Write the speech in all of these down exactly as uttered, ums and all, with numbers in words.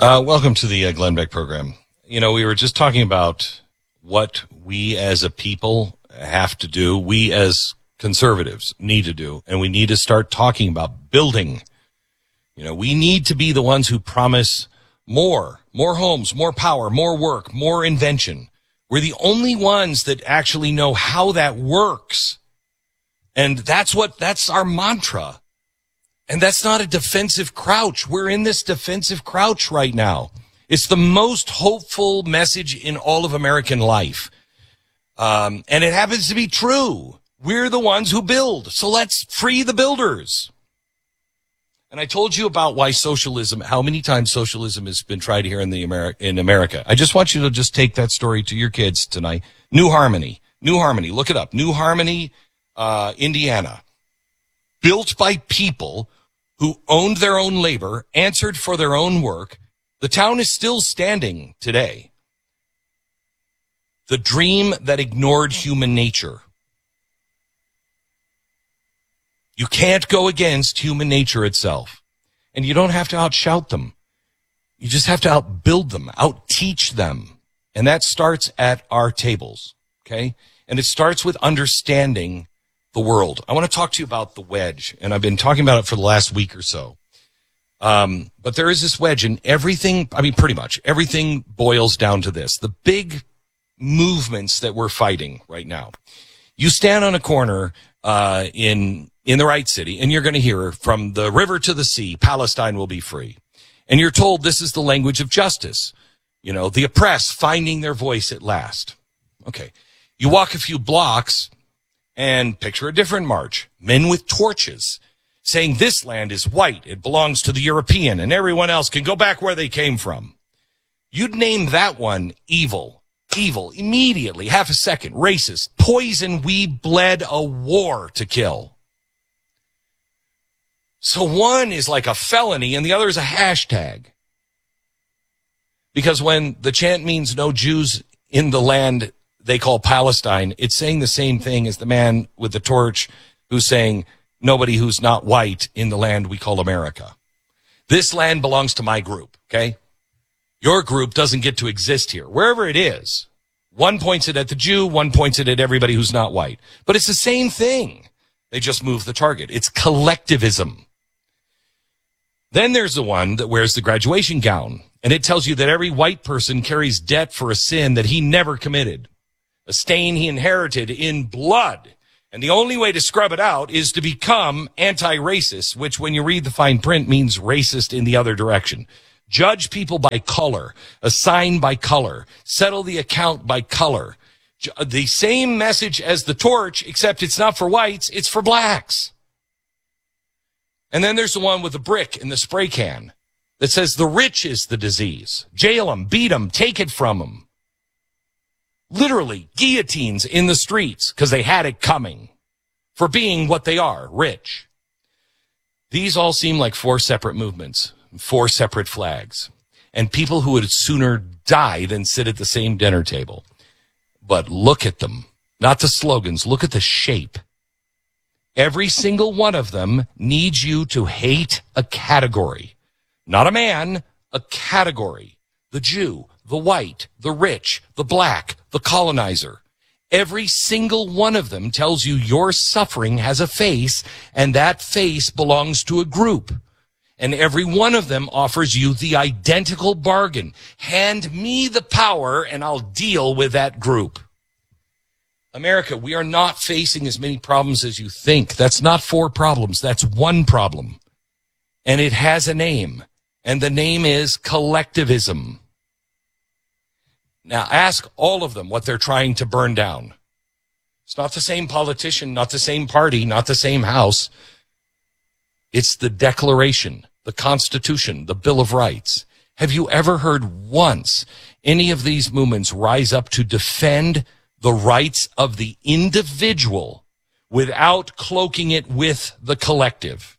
Uh, welcome to the uh, Glenn Beck program. You know, we were just talking about what we as a people have to do, we as conservatives need to do, and we need to start talking about building. You know, we need to be the ones who promise more, more homes, more power, more work, more invention. We're the only ones that actually know how that works. And that's what, that's our mantra. And that's not a defensive crouch. We're in this defensive crouch right now. It's the most hopeful message in all of American life. Um, and it happens to be true. We're the ones who build. So let's free the builders. And I told you about why socialism, how many times socialism has been tried here in the Ameri- in America. I just want you to just take that story to your kids tonight. New Harmony. New Harmony. Look it up. New Harmony, uh, Indiana. Built by people who owned their own labor, answered for their own work. The town is still standing today. The dream that ignored human nature. You can't go against human nature itself. And you don't have to outshout them. You just have to outbuild them, outteach them. And that starts at our tables, okay? And it starts with understanding the world. I want to talk to you about the wedge, and I've been talking about it for the last week or so. Um, but there is this wedge, and everything, I mean, pretty much everything boils down to this. The big movements that we're fighting right now. You stand on a corner uh, in in the right city, and you're going to hear from the river to the sea, Palestine will be free. And you're told this is the language of justice. You know, the oppressed finding their voice at last. Okay. You walk a few blocks, and picture a different march. Men with torches saying this land is white. It belongs to the European and everyone else can go back where they came from. You'd name that one evil. Evil. Immediately. Half a second. Racist. Poison. We bled a war to kill. So one is like a felony and the other is a hashtag. Because when the chant means no Jews in the land they call Palestine, it's saying the same thing as the man with the torch who's saying nobody who's not white in the land we call America. This land belongs to my group, okay? Your group doesn't get to exist here, wherever it is. One points it at the Jew, one points it at everybody who's not white. But it's the same thing. They just move the target. It's collectivism. Then there's the one that wears the graduation gown, and it tells you that every white person carries debt for a sin that he never committed. A stain he inherited in blood. And the only way to scrub it out is to become anti-racist, which when you read the fine print means racist in the other direction. Judge people by color, assign by color, settle the account by color. The same message as the torch, except it's not for whites, it's for blacks. And then there's the one with the brick and the spray can that says the rich is the disease. Jail them, beat them, take it from them. Literally, guillotines in the streets because they had it coming for being what they are, rich. These all seem like four separate movements, four separate flags, and people who would sooner die than sit at the same dinner table. But look at them, not the slogans, look at the shape. Every single one of them needs you to hate a category, not a man, a category. The Jew, the white, the rich, the black, the colonizer. Every single one of them tells you your suffering has a face, and that face belongs to a group. And every one of them offers you the identical bargain. Hand me the power, and I'll deal with that group. America, we are not facing as many problems as you think. That's not four problems. That's one problem. And it has a name. And the name is collectivism. Now, ask all of them what they're trying to burn down. It's not the same politician, not the same party, not the same house. It's the Declaration, the Constitution, the Bill of Rights. Have you ever heard once any of these movements rise up to defend the rights of the individual without cloaking it with the collective?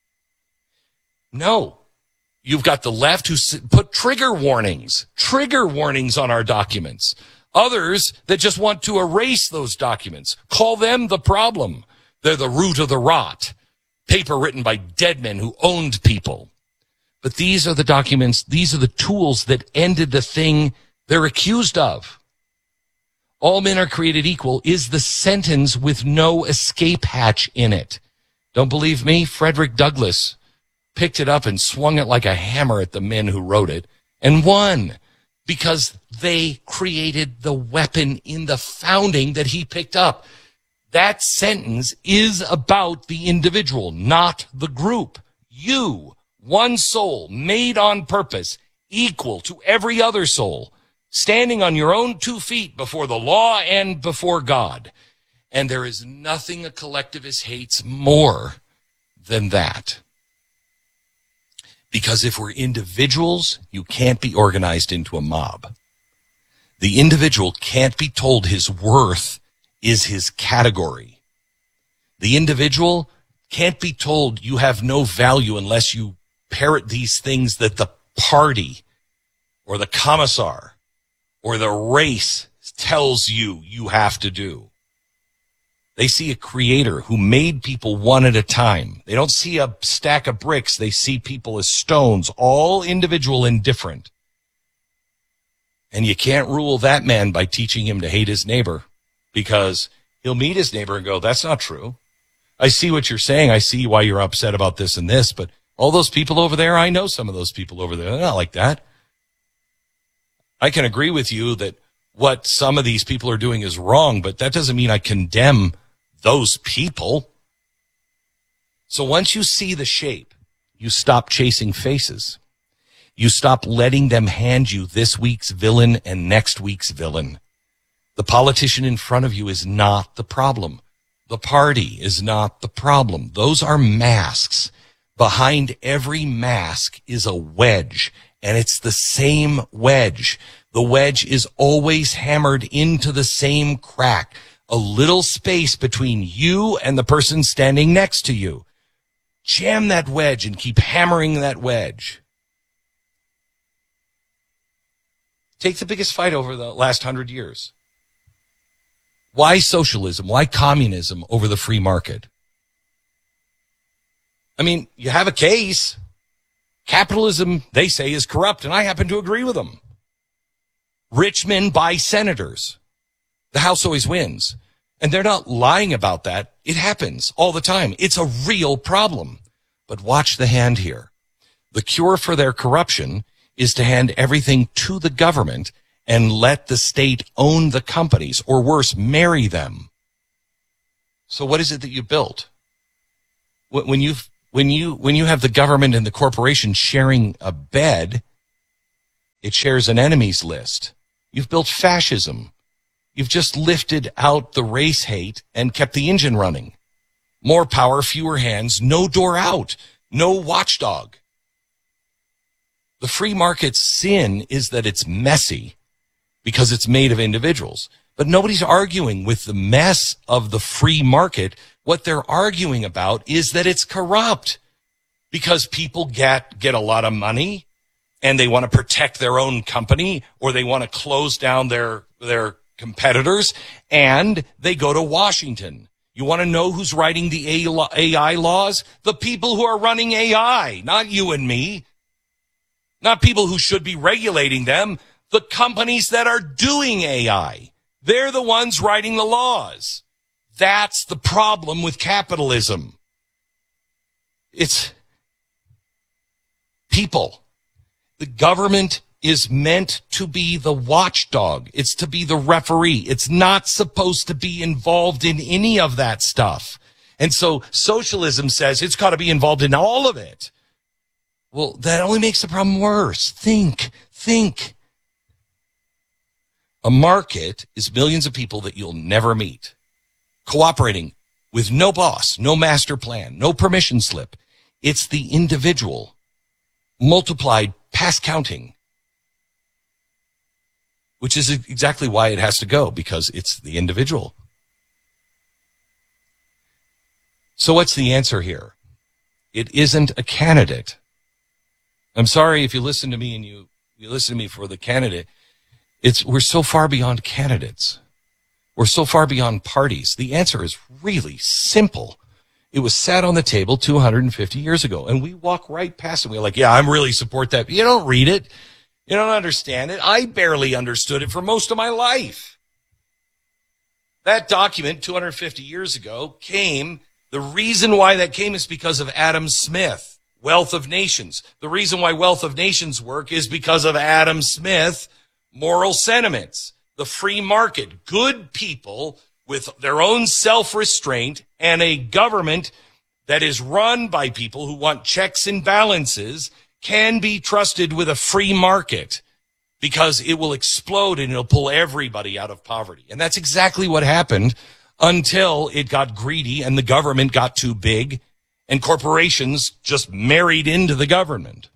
No. You've got the left who put trigger warnings, trigger warnings on our documents. Others that just want to erase those documents. Call them the problem. They're the root of the rot. Paper written by dead men who owned people. But these are the documents, these are the tools that ended the thing they're accused of. All men are created equal is the sentence with no escape hatch in it. Don't believe me? Frederick Douglass picked it up and swung it like a hammer at the men who wrote it and won because they created the weapon in the founding that he picked up. That sentence is about the individual, not the group. You, one soul, made on purpose, equal to every other soul, standing on your own two feet before the law and before God. And there is nothing a collectivist hates more than that. Because if we're individuals, you can't be organized into a mob. The individual can't be told his worth is his category. The individual can't be told you have no value unless you parrot these things that the party or the commissar or the race tells you you have to do. They see a creator who made people one at a time. They don't see a stack of bricks. They see people as stones, all individual and different. And you can't rule that man by teaching him to hate his neighbor, because he'll meet his neighbor and go, that's not true. I see what you're saying. I see why you're upset about this and this, but all those people over there, I know some of those people over there. They're not like that. I can agree with you that what some of these people are doing is wrong, but that doesn't mean I condemn those people. So once you see the shape, you stop chasing faces. You stop letting them hand you this week's villain and next week's villain. The politician in front of you is not the problem. The party is not the problem. Those are masks. Behind every mask is a wedge, and it's the same wedge. The wedge is always hammered into the same crack, a little space between you and the person standing next to you. Jam that wedge and keep hammering that wedge. Take the biggest fight over the last hundred years. Why socialism? Why communism over the free market? I mean, you have a case. Capitalism, they say, is corrupt, and I happen to agree with them. Rich men buy senators. The House always wins. And they're not lying about that. It happens all the time. It's a real problem. But watch the hand here. The cure for their corruption is to hand everything to the government and let the state own the companies, or worse, marry them. So what is it that you built? When you when you when you have the government and the corporation sharing a bed, it shares an enemies list. You've built fascism. You've just lifted out the race hate and kept the engine running. More power, fewer hands, no door out, no watchdog. The free market's sin is that it's messy because it's made of individuals. But nobody's arguing with the mess of the free market. What they're arguing about is that it's corrupt because people get, get a lot of money and they want to protect their own company, or they want to close down their, their competitors, and they go to Washington. You want to know who's writing the A I laws? The people who are running A I, not you and me. Not people who should be regulating them. The companies that are doing A I. They're the ones writing the laws. That's the problem with capitalism. It's people. The government is meant to be the watchdog. It's to be the referee. It's not supposed to be involved in any of that stuff. And so socialism says it's got to be involved in all of it. Well, that only makes the problem worse. Think, think. A market is millions of people that you'll never meet, cooperating with no boss, no master plan, no permission slip. It's the individual multiplied past counting, which is exactly why it has to go, because it's the individual. So what's the answer here? It isn't a candidate. I'm sorry if you listen to me and you, you listen to me for the candidate. It's, we're so far beyond candidates. We're so far beyond parties. The answer is really simple. It was sat on the table two hundred fifty years ago, and we walk right past it. We're like, yeah, I really support that. You don't read it. You don't understand it. I barely understood it for most of my life. That document two hundred fifty years ago came, the reason why that came is because of Adam Smith, Wealth of Nations. The reason why Wealth of Nations work is because of Adam Smith, Moral Sentiments, the free market, good people with their own self-restraint and a government that is run by people who want checks and balances can be trusted with a free market because it will explode and it'll pull everybody out of poverty. And that's exactly what happened until it got greedy and the government got too big and corporations just married into the government.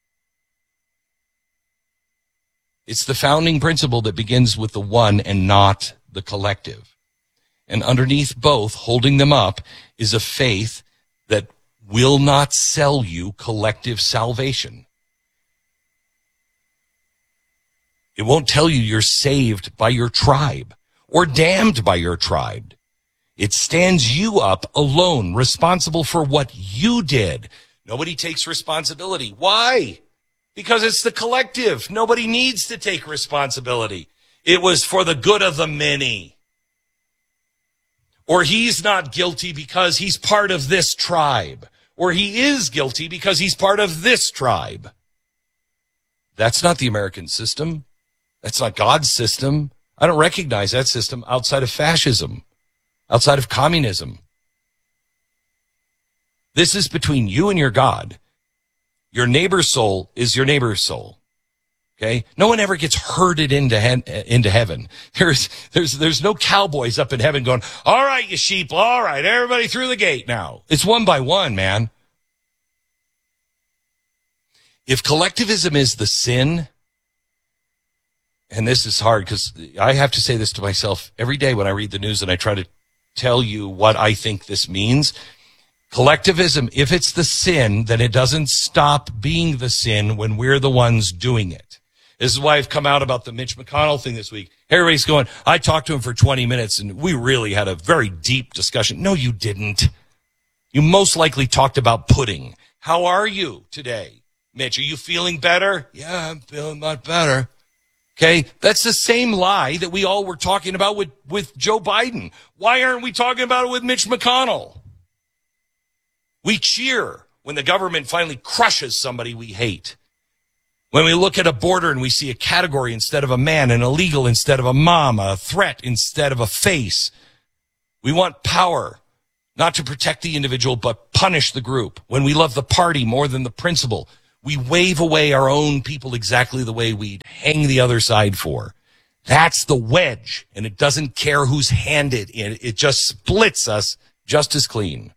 It's the founding principle that begins with the one and not the collective. And underneath both, holding them up, is a faith that will not sell you collective salvation. It won't tell you you're saved by your tribe or damned by your tribe. It stands you up alone, responsible for what you did. Nobody takes responsibility. Why? Because it's the collective. Nobody needs to take responsibility. It was for the good of the many. Or he's not guilty because he's part of this tribe. Or he is guilty because he's part of this tribe. That's not the American system. That's not God's system. I don't recognize that system outside of fascism, outside of communism. This is between you and your God. Your neighbor's soul is your neighbor's soul. Okay? No one ever gets herded into he- into heaven. There's there's there's no cowboys up in heaven going, all right, you sheep, all right, everybody through the gate now. It's one by one, man. If collectivism is the sin, and this is hard because I have to say this to myself every day when I read the news and I try to tell you what I think this means. Collectivism, if it's the sin, then it doesn't stop being the sin when we're the ones doing it. This is why I've come out about the Mitch McConnell thing this week. Everybody's going, I talked to him for twenty minutes and we really had a very deep discussion. No, you didn't. You most likely talked about pudding. How are you today, Mitch? Are you feeling better? Yeah, I'm feeling much better. Okay, that's the same lie that we all were talking about with, with Joe Biden. Why aren't we talking about it with Mitch McConnell? We cheer when the government finally crushes somebody we hate. When we look at a border and we see a category instead of a man, an illegal instead of a mom, a threat instead of a face. We want power, not to protect the individual, but punish the group. When we love the party more than the principle, we wave away our own people exactly the way we hang the other side for. That's the wedge, and it doesn't care whose hand it in. It just splits us just as clean.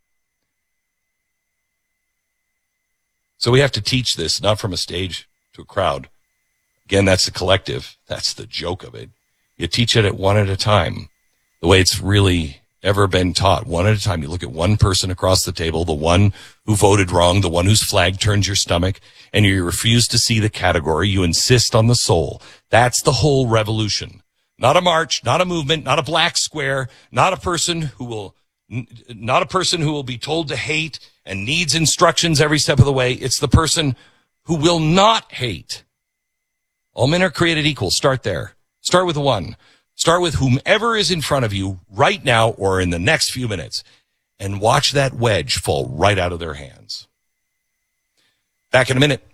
So we have to teach this, not from a stage to a crowd. Again, that's the collective. That's the joke of it. You teach it at one at a time, the way it's really ever been taught. One at a time. You look at one person across the table, the one who voted wrong, the one whose flag turns your stomach, and you refuse to see the category. You insist on the soul. That's the whole revolution. Not a march, not a movement, not a black square, not a person who will, not a person who will be told to hate and needs instructions every step of the way. It's the person who will not hate. All men are created equal. Start there. Start with one. Start with whomever is in front of you right now or in the next few minutes and watch that wedge fall right out of their hands. Back in a minute.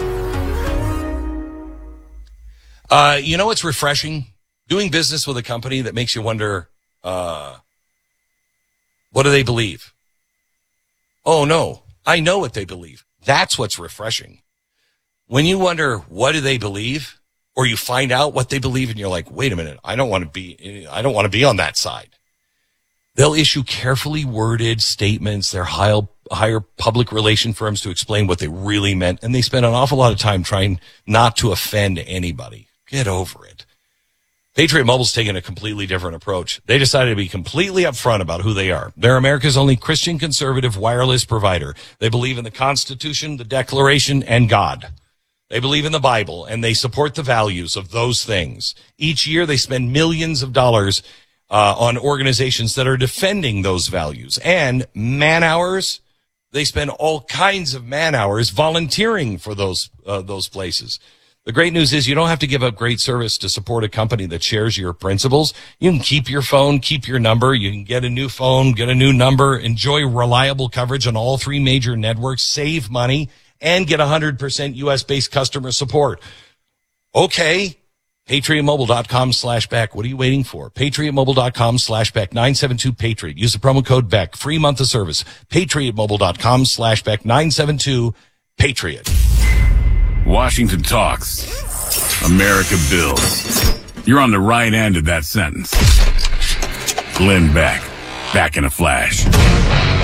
Uh, you know what's refreshing? Doing business with a company that makes you wonder, uh, what do they believe? Oh, no, I know what they believe. That's what's refreshing. When you wonder, what do they believe? Or you find out what they believe and you're like, wait a minute, I don't want to be, I don't want to be on that side. They'll issue carefully worded statements. They're hire, hire public relation firms to explain what they really meant. And they spend an awful lot of time trying not to offend anybody. Get over it. Patriot Mobile's taken a completely different approach. They decided to be completely upfront about who they are. They're America's only Christian conservative wireless provider. They believe in the Constitution, the Declaration, and God. They believe in the Bible, and they support the values of those things. Each year, they spend millions of dollars uh, on organizations that are defending those values. And man hours, they spend all kinds of man hours volunteering for those uh, those places. The great news is you don't have to give up great service to support a company that shares your principles. You can keep your phone, keep your number. You can get a new phone, get a new number, enjoy reliable coverage on all three major networks, save money, and get one hundred percent U S-based customer support. Okay. PatriotMobile.com slash Beck. What are you waiting for? PatriotMobile.com slash Beck. nine seven two Patriot. Use the promo code Beck. Free month of service. PatriotMobile.com slash Beck. nine seven two Patriot. Washington talks. America builds. You're on the right end of that sentence. Glenn Beck. Back in a flash.